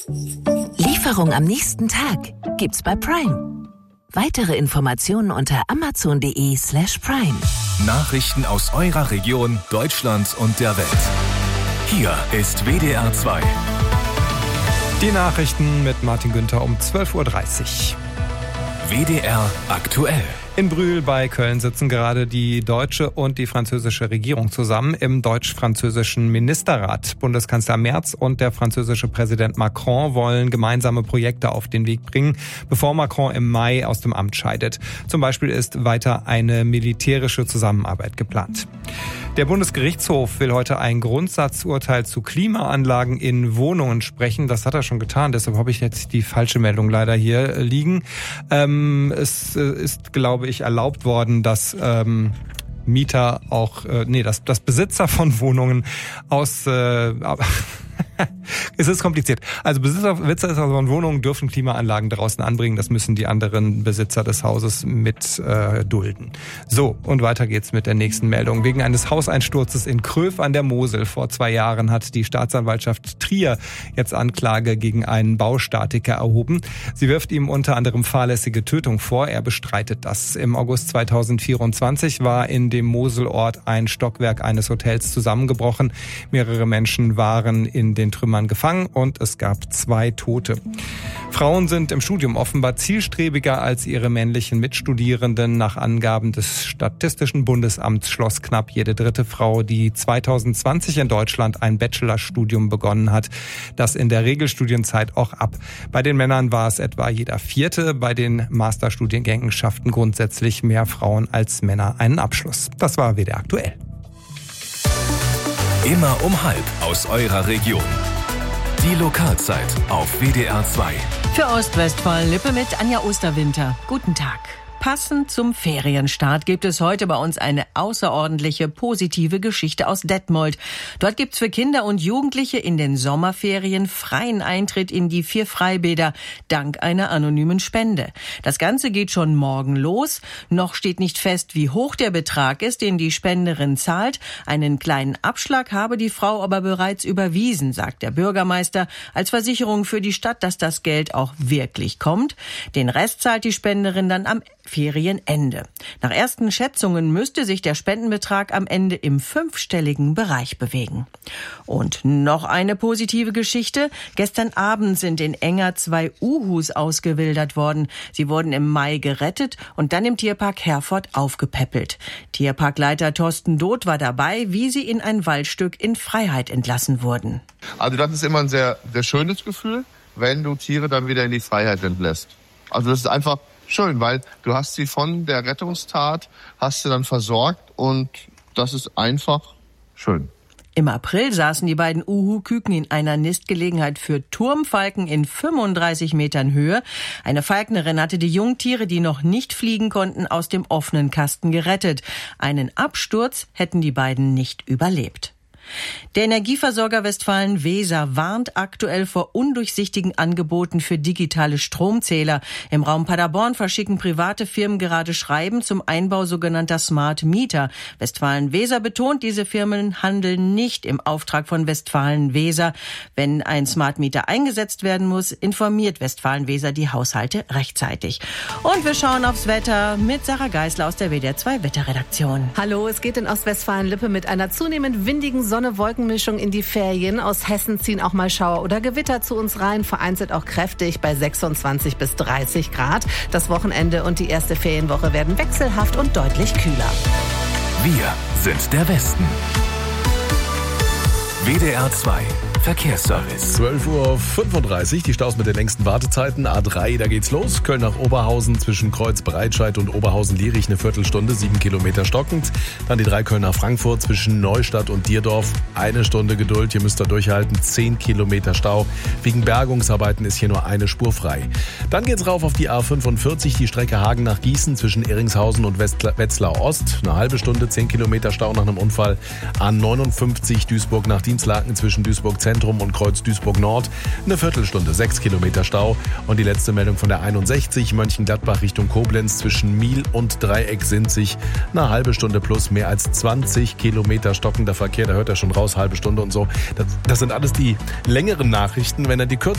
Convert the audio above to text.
Lieferung am nächsten Tag gibt's bei Prime. Weitere Informationen unter amazon.de/prime. Nachrichten aus eurer Region, Deutschland und der Welt. Hier ist WDR 2. Die Nachrichten mit Martin Günther um 12:30 Uhr. WDR aktuell. In Brühl bei Köln sitzen gerade die deutsche und die französische Regierung zusammen im deutsch-französischen Ministerrat. Bundeskanzler Merz und der französische Präsident Macron wollen gemeinsame Projekte auf den Weg bringen, bevor Macron im Mai aus dem Amt scheidet. Zum Beispiel ist weiter eine militärische Zusammenarbeit geplant. Der Bundesgerichtshof will heute ein Grundsatzurteil zu Klimaanlagen in Wohnungen sprechen. Das hat er schon getan, deshalb habe ich jetzt die falsche Meldung leider hier liegen. Es ist, glaube ich, erlaubt worden, dass Mieter auch, dass Besitzer von Wohnungen aus es ist kompliziert. Also Besitzer von Wohnungen dürfen Klimaanlagen draußen anbringen. Das müssen die anderen Besitzer des Hauses mit dulden. So, und weiter geht's mit der nächsten Meldung. Wegen eines Hauseinsturzes in Kröv an der Mosel vor 2 Jahren hat die Staatsanwaltschaft Trier jetzt Anklage gegen einen Baustatiker erhoben. Sie wirft ihm unter anderem fahrlässige Tötung vor. Er bestreitet das. Im August 2024 war in dem Moselort ein Stockwerk eines Hotels zusammengebrochen. Mehrere Menschen waren in den Trümmern gefangen und es gab 2 Tote. Frauen sind im Studium offenbar zielstrebiger als ihre männlichen Mitstudierenden. Nach Angaben des Statistischen Bundesamts schloss knapp jede 3. Frau, die 2020 in Deutschland ein Bachelorstudium begonnen hat, das in der Regelstudienzeit auch ab. Bei den Männern war es etwa jeder 4. Bei den Masterstudiengängen schafften grundsätzlich mehr Frauen als Männer einen Abschluss. Das war WDR aktuell. Immer um halb aus eurer Region. Die Lokalzeit auf WDR 2. Für Ostwestfalen-Lippe mit Anja Osterwinter. Guten Tag. Passend zum Ferienstart gibt es heute bei uns eine außerordentliche positive Geschichte aus Detmold. Dort gibt's für Kinder und Jugendliche in den Sommerferien freien Eintritt in die 4 Freibäder dank einer anonymen Spende. Das Ganze geht schon morgen los. Noch steht nicht fest, wie hoch der Betrag ist, den die Spenderin zahlt. Einen kleinen Abschlag habe die Frau aber bereits überwiesen, sagt der Bürgermeister, als Versicherung für die Stadt, dass das Geld auch wirklich kommt. Den Rest zahlt die Spenderin dann am Ferienende. Nach ersten Schätzungen müsste sich der Spendenbetrag am Ende im 5-stelligen Bereich bewegen. Und noch eine positive Geschichte. Gestern Abend sind in Enger 2 Uhus ausgewildert worden. Sie wurden im Mai gerettet und dann im Tierpark Herford aufgepäppelt. Tierparkleiter Thorsten Doth war dabei, wie sie in ein Waldstück in Freiheit entlassen wurden. Also das ist immer ein sehr, sehr schönes Gefühl, wenn du Tiere dann wieder in die Freiheit entlässt. Also das ist einfach schön, weil du hast sie von der Rettungstat, hast du dann versorgt und das ist einfach schön. Im April saßen die beiden Uhu-Küken in einer Nistgelegenheit für Turmfalken in 35 Metern Höhe. Eine Falknerin hatte die Jungtiere, die noch nicht fliegen konnten, aus dem offenen Kasten gerettet. Einen Absturz hätten die beiden nicht überlebt. Der Energieversorger Westfalen-Weser warnt aktuell vor undurchsichtigen Angeboten für digitale Stromzähler. Im Raum Paderborn verschicken private Firmen gerade Schreiben zum Einbau sogenannter Smart Meter. Westfalen-Weser betont, diese Firmen handeln nicht im Auftrag von Westfalen-Weser. Wenn ein Smart Meter eingesetzt werden muss, informiert Westfalen-Weser die Haushalte rechtzeitig. Und wir schauen aufs Wetter mit Sarah Geisler aus der WDR 2 Wetterredaktion. Hallo, es geht in Ostwestfalen-Lippe mit einer zunehmend windigen Sonne-Wolkenmischung in die Ferien. Aus Hessen ziehen auch mal Schauer oder Gewitter zu uns rein, vereinzelt auch kräftig bei 26 bis 30 Grad. Das Wochenende und die erste Ferienwoche werden wechselhaft und deutlich kühler. Wir sind der Westen. WDR 2 Verkehrsservice. 12:35 Uhr, die Staus mit den längsten Wartezeiten. A3, da geht's los. Köln nach Oberhausen zwischen Kreuz-Breitscheid und Oberhausen-Lierich eine Viertelstunde, 7 Kilometer stockend. Dann die 3 Köln nach Frankfurt zwischen Neustadt und Dierdorf. 1 Stunde Geduld, hier müsst ihr durchhalten. 10 Kilometer Stau. Wegen Bergungsarbeiten ist hier nur eine Spur frei. Dann geht's rauf auf die A45, die Strecke Hagen nach Gießen zwischen Eringshausen und Wetzlar Ost. Eine halbe Stunde, 10 Kilometer Stau nach einem Unfall. A59 Duisburg nach Dienstlaken zwischen Duisburg Zentrum und Kreuz Duisburg Nord. Eine Viertelstunde, 6 Kilometer Stau. Und die letzte Meldung von der 61 Mönchengladbach Richtung Koblenz zwischen Miel und Dreieck-Sinzig. Eine halbe Stunde plus mehr als 20 Kilometer stockender Verkehr. Da hört er schon raus, halbe Stunde und so. Das sind alles die längeren Nachrichten. Wenn er die kürzer